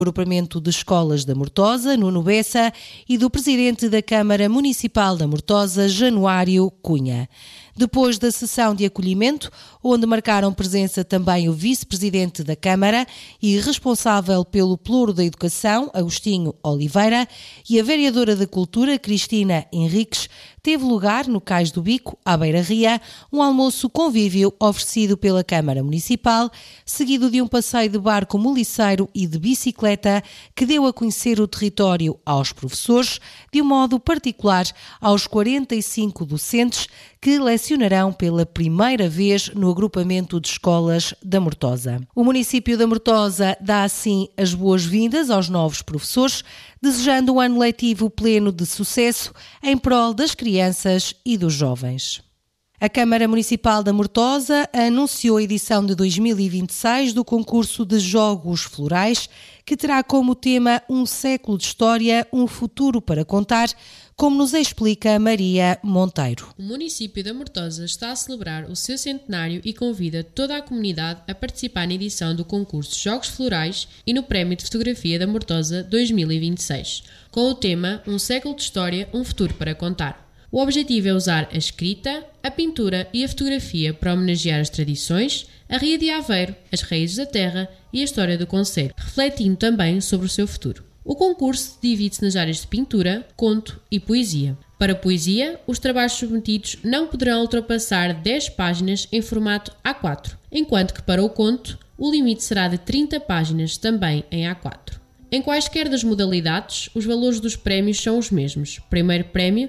Agrupamento de Escolas da Mortosa, Nuno Bessa, e do Presidente da Câmara Municipal da Mortosa, Januário Cunha. Depois da sessão de acolhimento, onde marcaram presença também o Vice-Presidente da Câmara e responsável pelo Pelouro da Educação, Agostinho Oliveira, e a Vereadora da Cultura, Cristina Henriques, teve lugar, no Cais do Bico, à Beira-Ria, um almoço convívio oferecido pela Câmara Municipal, seguido de um passeio de barco moliceiro e de bicicleta que deu a conhecer o território aos professores, de um modo particular aos 45 docentes que lecionarão pela primeira vez no agrupamento de escolas da Mortosa. O município da Mortosa dá assim as boas-vindas aos novos professores, desejando um ano letivo pleno de sucesso em prol das crianças e dos jovens. A Câmara Municipal da Mortosa anunciou a edição de 2026 do concurso de Jogos Florais, que terá como tema Um século de história, um futuro para contar, como nos explica Maria Monteiro. O município da Mortosa está a celebrar o seu centenário e convida toda a comunidade a participar na edição do concurso Jogos Florais e no Prémio de Fotografia da Mortosa 2026, com o tema Um século de história, um futuro para contar. O objetivo é usar a escrita, a pintura e a fotografia para homenagear as tradições, a Ria de Aveiro, as raízes da terra e a história do concelho, refletindo também sobre o seu futuro. O concurso divide-se nas áreas de pintura, conto e poesia. Para a poesia, os trabalhos submetidos não poderão ultrapassar 10 páginas em formato A4, enquanto que para o conto, o limite será de 30 páginas também em A4. Em quaisquer das modalidades, os valores dos prémios são os mesmos. Primeiro prémio,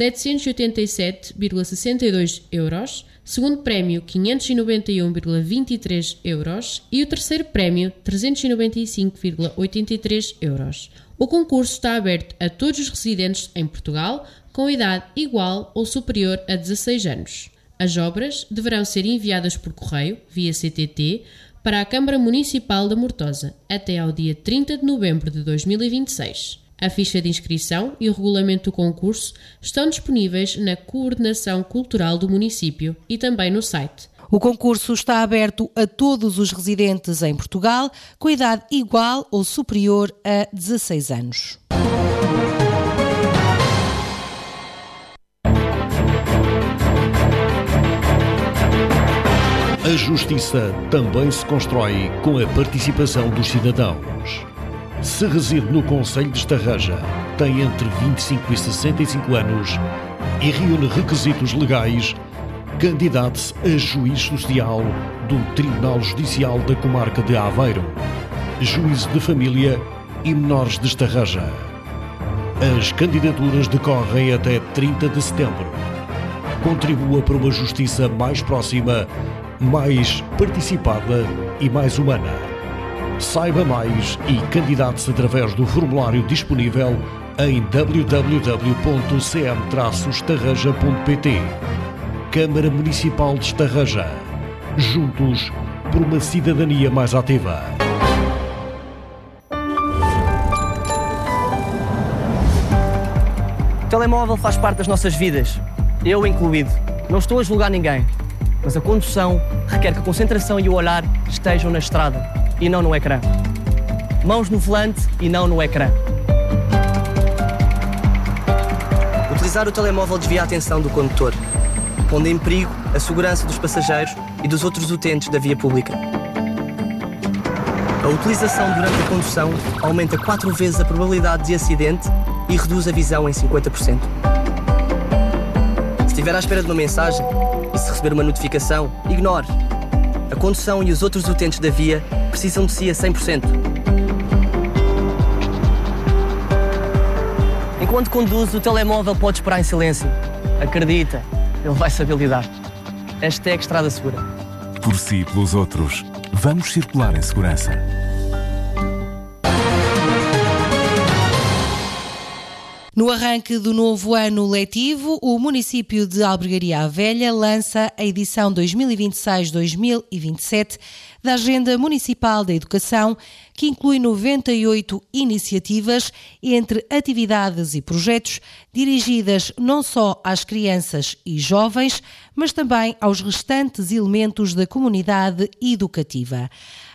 787,62 euros. Segundo prémio, 591,23 euros. E o terceiro prémio, 395,83 euros. O concurso está aberto a todos os residentes em Portugal com idade igual ou superior a 16 anos. As obras deverão ser enviadas por correio, via CTT, para a Câmara Municipal da Mortosa, até ao dia 30 de novembro de 2026. A ficha de inscrição e o regulamento do concurso estão disponíveis na Coordenação Cultural do município e também no site. O concurso está aberto a todos os residentes em Portugal, com idade igual ou superior a 16 anos. A justiça também se constrói com a participação dos cidadãos. Se reside no concelho de Estarreja, tem entre 25 e 65 anos e reúne requisitos legais, candidate-se a juiz social do Tribunal Judicial da Comarca de Aveiro, juízo de família e menores de Estarreja. As candidaturas decorrem até 30 de setembro. Contribua para uma justiça mais próxima, mais participada e mais humana. Saiba mais e candidate-se através do formulário disponível em www.cm-estarreja.pt. Câmara Municipal de Estarreja. Juntos por uma cidadania mais ativa. O telemóvel faz parte das nossas vidas, eu incluído. Não estou a julgar ninguém. Mas a condução requer que a concentração e o olhar estejam na estrada e não no ecrã. Mãos no volante e não no ecrã. Utilizar o telemóvel desvia a atenção do condutor, pondo em perigo a segurança dos passageiros e dos outros utentes da via pública. A utilização durante a condução aumenta 4 vezes a probabilidade de acidente e reduz a visão em 50%. Se estiver à espera de uma mensagem, e se receber uma notificação, ignore. A condução e os outros utentes da via precisam de si a 100%. Enquanto conduz, o telemóvel pode esperar em silêncio. Acredita, ele vai saber lidar. Hashtag Estrada Segura. Por si e pelos outros, vamos circular em segurança. No arranque do novo ano letivo, o município de Albergaria à Velha lança a edição 2026-2027 da Agenda Municipal da Educação, que inclui 98 iniciativas entre atividades e projetos dirigidas não só às crianças e jovens, mas também aos restantes elementos da comunidade educativa.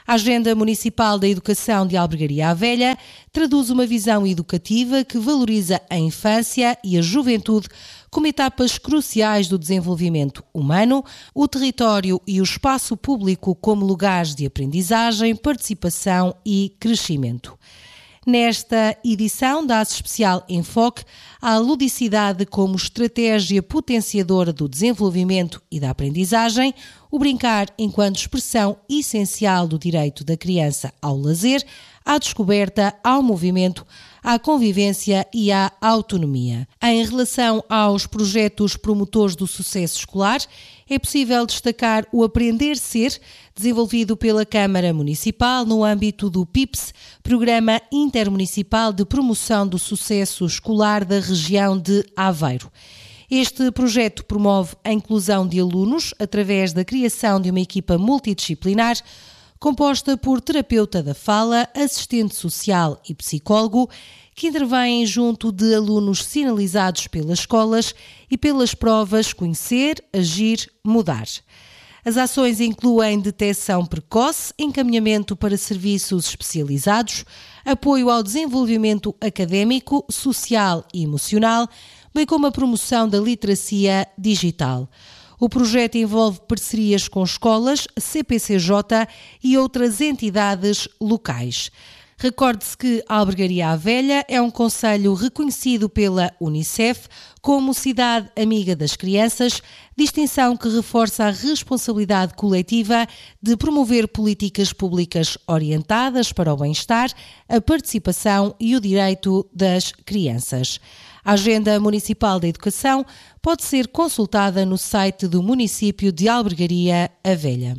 A Agenda Municipal da Educação de Albergaria à Velha traduz uma visão educativa que valoriza a infância e a juventude como etapas cruciais do desenvolvimento humano, o território e o espaço público como lugares de aprendizagem, participação e crescimento. Nesta edição dá-se especial enfoque à ludicidade como estratégia potenciadora do desenvolvimento e da aprendizagem, o brincar enquanto expressão essencial do direito da criança ao lazer, à descoberta, ao movimento, à convivência e à autonomia. Em relação aos projetos promotores do sucesso escolar, é possível destacar o Aprender Ser, desenvolvido pela Câmara Municipal no âmbito do PIPS, Programa Intermunicipal de Promoção do Sucesso Escolar da região de Aveiro. Este projeto promove a inclusão de alunos através da criação de uma equipa multidisciplinar composta por terapeuta da fala, assistente social e psicólogo, que intervêm junto de alunos sinalizados pelas escolas e pelas provas Conhecer, Agir, Mudar. As ações incluem detecção precoce, encaminhamento para serviços especializados, apoio ao desenvolvimento académico, social e emocional, bem como a promoção da literacia digital. O projeto envolve parcerias com escolas, CPCJ e outras entidades locais. Recorde-se que a Albergaria à Velha é um concelho reconhecido pela Unicef como Cidade Amiga das Crianças, distinção que reforça a responsabilidade coletiva de promover políticas públicas orientadas para o bem-estar, a participação e o direito das crianças. A Agenda Municipal da Educação pode ser consultada no site do município de Albergaria à Velha.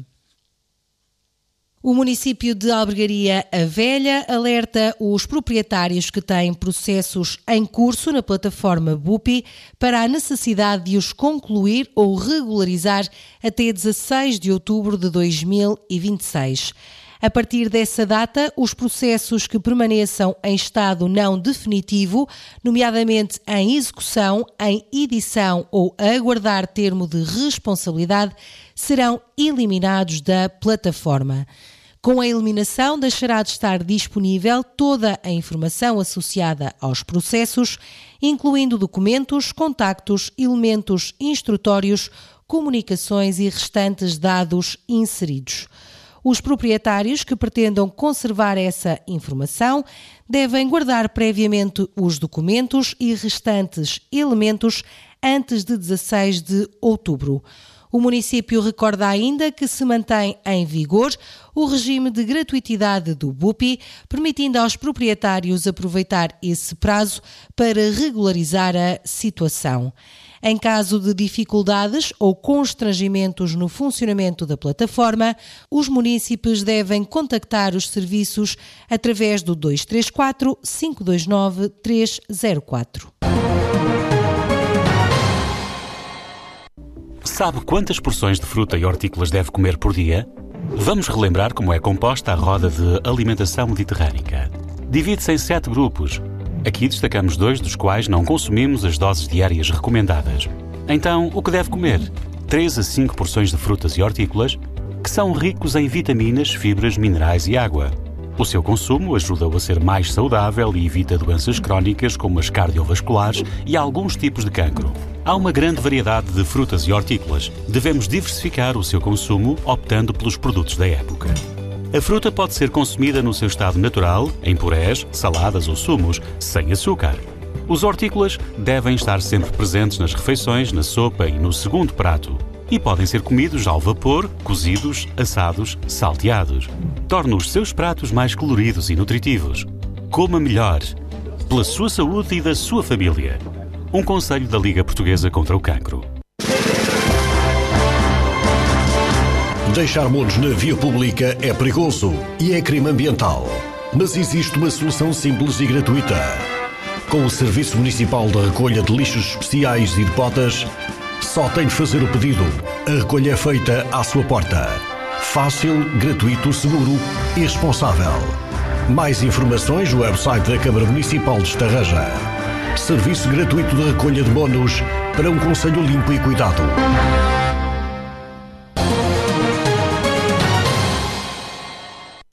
O município de Albergaria à Velha alerta os proprietários que têm processos em curso na plataforma BUPI para a necessidade de os concluir ou regularizar até 16 de outubro de 2026. A partir dessa data, os processos que permaneçam em estado não definitivo, nomeadamente em execução, em edição ou a aguardar termo de responsabilidade, serão eliminados da plataforma. Com a eliminação, deixará de estar disponível toda a informação associada aos processos, incluindo documentos, contactos, elementos instrutórios, comunicações e restantes dados inseridos. Os proprietários que pretendam conservar essa informação devem guardar previamente os documentos e restantes elementos antes de 16 de outubro. O município recorda ainda que se mantém em vigor o regime de gratuitidade do BUPI, permitindo aos proprietários aproveitar esse prazo para regularizar a situação. Em caso de dificuldades ou constrangimentos no funcionamento da plataforma, os munícipes devem contactar os serviços através do 234 529 304. Sabe quantas porções de fruta e hortícolas deve comer por dia? Vamos relembrar como é composta a roda de alimentação mediterrânica. Divide-se em 7 grupos. Aqui destacamos 2 dos quais não consumimos as doses diárias recomendadas. Então, o que deve comer? 3 a 5 porções de frutas e hortícolas, que são ricos em vitaminas, fibras, minerais e água. O seu consumo ajuda-o a ser mais saudável e evita doenças crónicas como as cardiovasculares e alguns tipos de cancro. Há uma grande variedade de frutas e hortícolas. Devemos diversificar o seu consumo optando pelos produtos da época. A fruta pode ser consumida no seu estado natural, em purés, saladas ou sumos, sem açúcar. Os hortícolas devem estar sempre presentes nas refeições, na sopa e no segundo prato. E podem ser comidos ao vapor, cozidos, assados, salteados. Torna os seus pratos mais coloridos e nutritivos. Coma melhor, pela sua saúde e da sua família. Um conselho da Liga Portuguesa contra o Cancro. Deixar monos na via pública é perigoso e é crime ambiental. Mas existe uma solução simples e gratuita. Com o Serviço Municipal de Recolha de Lixos Especiais e de Botas, só tem de fazer o pedido. A recolha é feita à sua porta. Fácil, gratuito, seguro e responsável. Mais informações no website da Câmara Municipal de Estarreja. Serviço gratuito de recolha de monos para um concelho limpo e cuidado.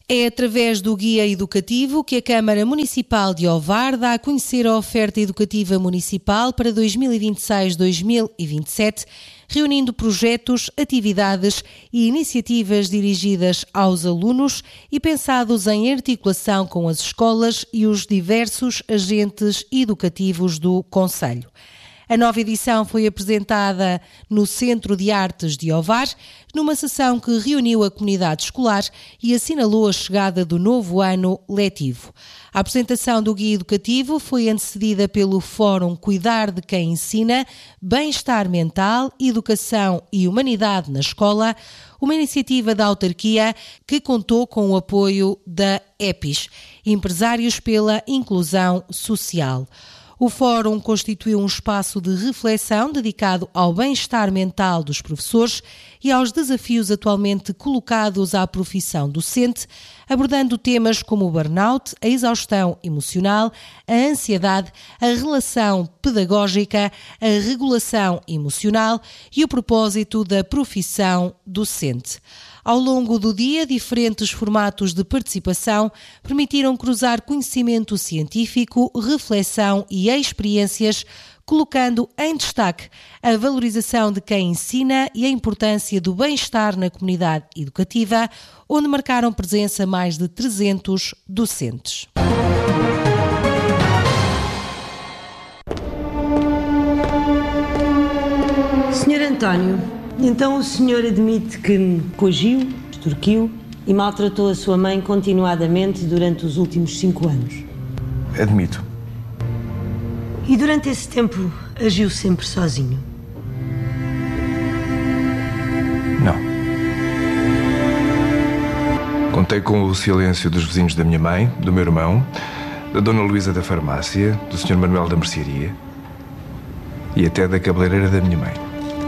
É através do guia educativo que a Câmara Municipal de Ovar dá a conhecer a oferta educativa municipal para 2026-2027, reunindo projetos, atividades e iniciativas dirigidas aos alunos e pensados em articulação com as escolas e os diversos agentes educativos do concelho. A nova edição foi apresentada no Centro de Artes de Ovar, numa sessão que reuniu a comunidade escolar e assinalou a chegada do novo ano letivo. A apresentação do guia educativo foi antecedida pelo Fórum Cuidar de Quem Ensina, Bem-Estar Mental, Educação e Humanidade na Escola, uma iniciativa da autarquia que contou com o apoio da EPIS, Empresários pela Inclusão Social. O Fórum constituiu um espaço de reflexão dedicado ao bem-estar mental dos professores e aos desafios atualmente colocados à profissão docente, abordando temas como o burnout, a exaustão emocional, a ansiedade, a relação pedagógica, a regulação emocional e o propósito da profissão docente. Ao longo do dia, diferentes formatos de participação permitiram cruzar conhecimento científico, reflexão e experiências, colocando em destaque a valorização de quem ensina e a importância do bem-estar na comunidade educativa, onde marcaram presença mais de 300 docentes. Sr. António, então o senhor admite que me coagiu, extorquiu e maltratou a sua mãe continuadamente durante os últimos 5 anos? Admito. E durante esse tempo agiu sempre sozinho? Não. Contei com o silêncio dos vizinhos da minha mãe, do meu irmão, da Dona Luísa da farmácia, do Sr. Manuel da mercearia e até da cabeleireira da minha mãe.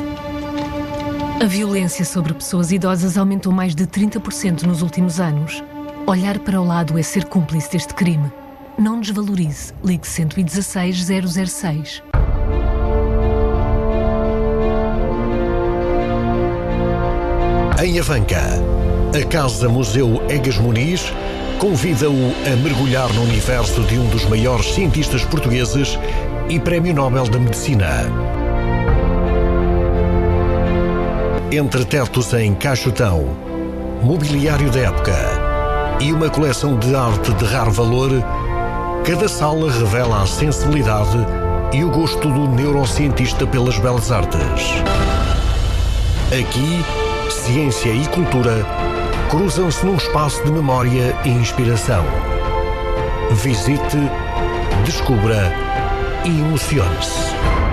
A violência sobre pessoas idosas aumentou mais de 30% nos últimos anos. Olhar para o lado é ser cúmplice deste crime. Não desvalorize. Ligue 116 006. Em Avanca, a Casa Museu Egas Muniz convida-o a mergulhar no universo de um dos maiores cientistas portugueses e Prémio Nobel da Medicina. Entre tetos em caixotão, mobiliário da época e uma coleção de arte de raro valor, cada sala revela a sensibilidade e o gosto do neurocientista pelas belas artes. Aqui, ciência e cultura cruzam-se num espaço de memória e inspiração. Visite, descubra e emocione-se.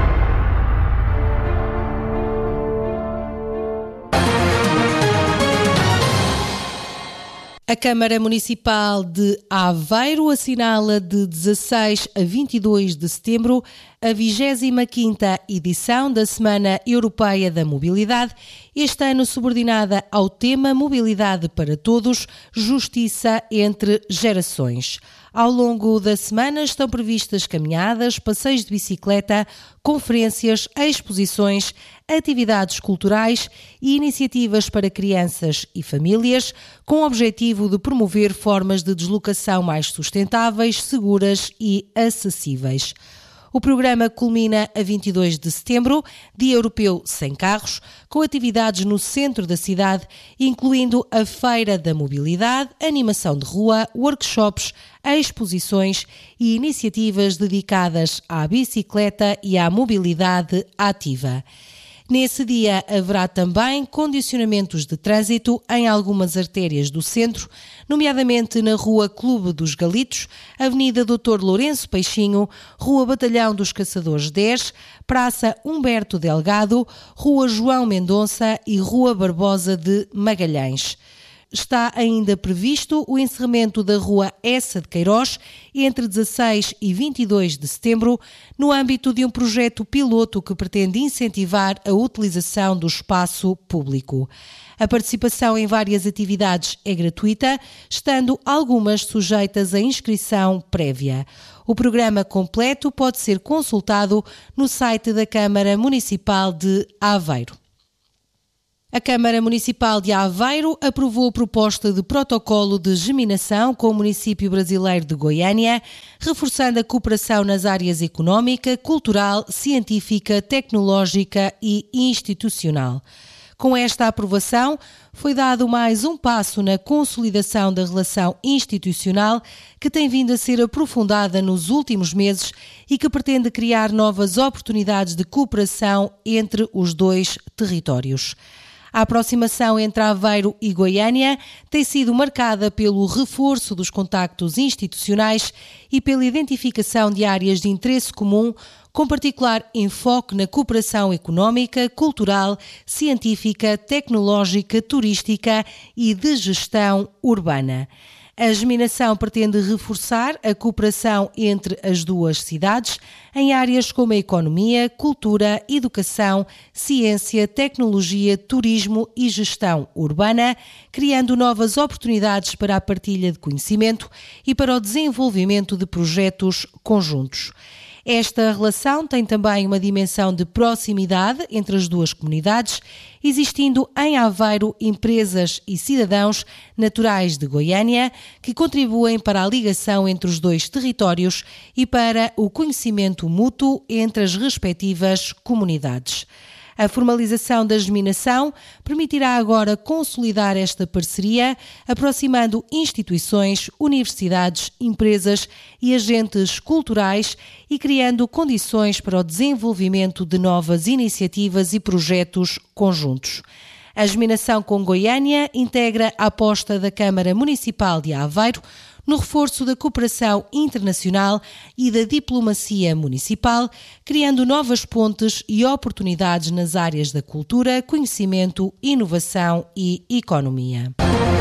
A Câmara Municipal de Aveiro assinala de 16 a 22 de setembro a 25ª edição da Semana Europeia da Mobilidade, este ano subordinada ao tema Mobilidade para Todos, Justiça entre Gerações. Ao longo da semana estão previstas caminhadas, passeios de bicicleta, conferências, exposições, atividades culturais e iniciativas para crianças e famílias, com o objetivo de promover formas de deslocação mais sustentáveis, seguras e acessíveis. O programa culmina a 22 de setembro, Dia Europeu Sem Carros, com atividades no centro da cidade, incluindo a Feira da Mobilidade, animação de rua, workshops, exposições e iniciativas dedicadas à bicicleta e à mobilidade ativa. Nesse dia haverá também condicionamentos de trânsito em algumas artérias do centro, nomeadamente na Rua Clube dos Galitos, Avenida Dr. Lourenço Peixinho, Rua Batalhão dos Caçadores 10, Praça Humberto Delgado, Rua João Mendonça e Rua Barbosa de Magalhães. Está ainda previsto o encerramento da Rua Essa de Queiroz entre 16 e 22 de setembro, no âmbito de um projeto piloto que pretende incentivar a utilização do espaço público. A participação em várias atividades é gratuita, estando algumas sujeitas a inscrição prévia. O programa completo pode ser consultado no site da Câmara Municipal de Aveiro. A Câmara Municipal de Aveiro aprovou a proposta de protocolo de geminação com o município brasileiro de Goiânia, reforçando a cooperação nas áreas económica, cultural, científica, tecnológica e institucional. Com esta aprovação, foi dado mais um passo na consolidação da relação institucional que tem vindo a ser aprofundada nos últimos meses e que pretende criar novas oportunidades de cooperação entre os dois territórios. A aproximação entre Aveiro e Goiânia tem sido marcada pelo reforço dos contactos institucionais e pela identificação de áreas de interesse comum, com particular enfoque na cooperação económica, cultural, científica, tecnológica, turística e de gestão urbana. A geminação pretende reforçar a cooperação entre as duas cidades em áreas como a economia, cultura, educação, ciência, tecnologia, turismo e gestão urbana, criando novas oportunidades para a partilha de conhecimento e para o desenvolvimento de projetos conjuntos. Esta relação tem também uma dimensão de proximidade entre as duas comunidades, existindo em Aveiro empresas e cidadãos naturais de Goiânia que contribuem para a ligação entre os dois territórios e para o conhecimento mútuo entre as respectivas comunidades. A formalização da geminação permitirá agora consolidar esta parceria, aproximando instituições, universidades, empresas e agentes culturais e criando condições para o desenvolvimento de novas iniciativas e projetos conjuntos. A geminação com Goiânia integra a aposta da Câmara Municipal de Aveiro no reforço da cooperação internacional e da diplomacia municipal, criando novas pontes e oportunidades nas áreas da cultura, conhecimento, inovação e economia.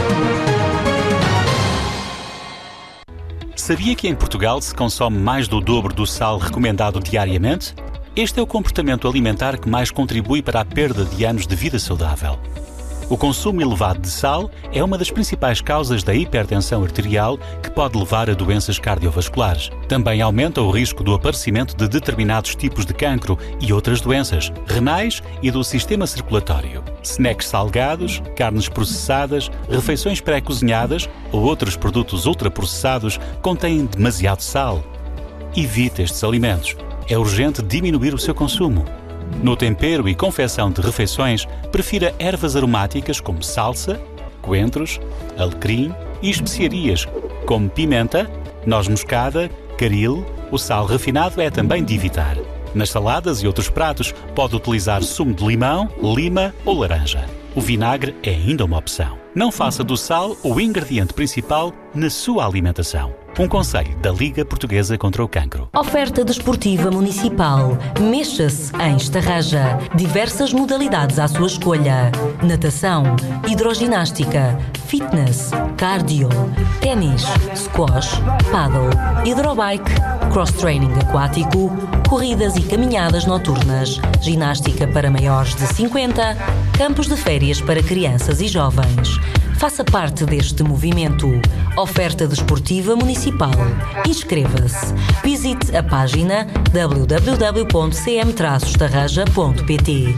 Sabia que em Portugal se consome mais do dobro do sal recomendado diariamente? Este é o comportamento alimentar que mais contribui para a perda de anos de vida saudável. O consumo elevado de sal é uma das principais causas da hipertensão arterial que pode levar a doenças cardiovasculares. Também aumenta o risco do aparecimento de determinados tipos de cancro e outras doenças renais e do sistema circulatório. Snacks salgados, carnes processadas, refeições pré-cozinhadas ou outros produtos ultraprocessados contêm demasiado sal. Evite estes alimentos. É urgente diminuir o seu consumo. No tempero e confecção de refeições, prefira ervas aromáticas como salsa, coentros, alecrim e especiarias como pimenta, noz moscada, caril. O sal refinado é também de evitar. Nas saladas e outros pratos, pode utilizar sumo de limão, lima ou laranja. O vinagre é ainda uma opção. Não faça do sal o ingrediente principal na sua alimentação. Um conselho da Liga Portuguesa contra o Cancro. Oferta desportiva municipal. Mexa-se em Estarraja. Diversas modalidades à sua escolha. Natação, hidroginástica, fitness, cardio, ténis, squash, paddle, hidrobike, cross-training aquático, corridas e caminhadas noturnas, ginástica para maiores de 50, campos de férias para crianças e jovens. Faça parte deste movimento. Oferta desportiva municipal. Inscreva-se. Visite a página www.cm-estarraja.pt.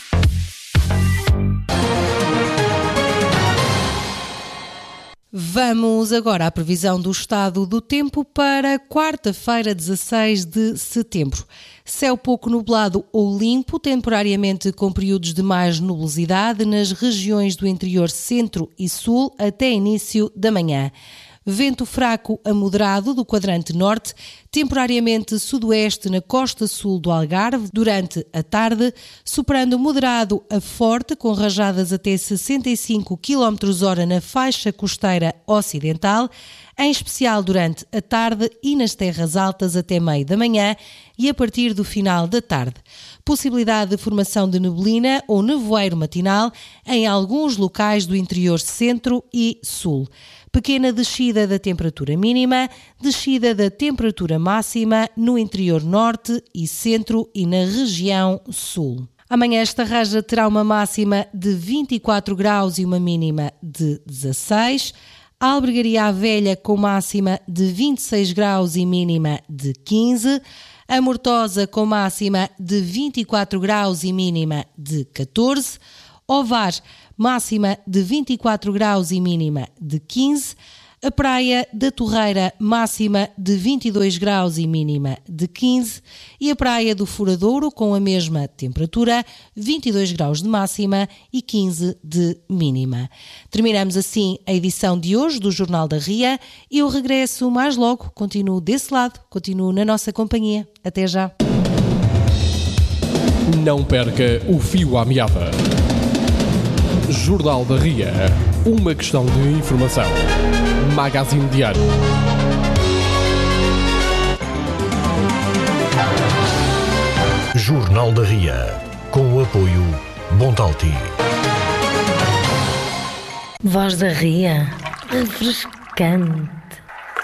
Vamos agora à previsão do estado do tempo para quarta-feira, 16 de setembro. Céu pouco nublado ou limpo, temporariamente com períodos de mais nubosidade nas regiões do interior centro e sul até início da manhã. Vento fraco a moderado do quadrante norte, temporariamente sudoeste na costa sul do Algarve durante a tarde, superando moderado a forte com rajadas até 65 km/h na faixa costeira ocidental, em especial durante a tarde e nas terras altas até meio da manhã e a partir do final da tarde. Possibilidade de formação de neblina ou nevoeiro matinal em alguns locais do interior centro e sul. Pequena descida da temperatura mínima, descida da temperatura máxima no interior norte e centro e na região sul. Amanhã Estarraja terá uma máxima de 24 graus e uma mínima de 16. Albergaria à Velha com máxima de 26 graus e mínima de 15. A Mortosa com máxima de 24 graus e mínima de 14. Ovar, máxima de 24 graus e mínima de 15. A Praia da Torreira, máxima de 22 graus e mínima de 15. E a Praia do Furadouro, com a mesma temperatura, 22 graus de máxima e 15 de mínima. Terminamos assim a edição de hoje do Jornal da Ria. Eu regresso mais logo, continuo desse lado, continuo na nossa companhia. Até já. Não perca o fio à meada. Jornal da Ria. Uma questão de informação. Magazine Diário. Jornal da Ria. Com o apoio Montalti. Voz da Ria. Refrescante.